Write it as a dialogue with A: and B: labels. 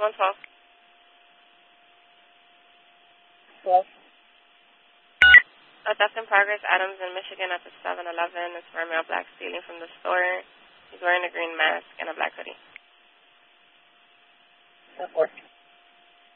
A: 112.
B: Hello?
A: A theft in progress, Adams in Michigan at the 7-Eleven. It's for a male black stealing from the store. He's wearing a green mask and a black hoodie.
B: 4.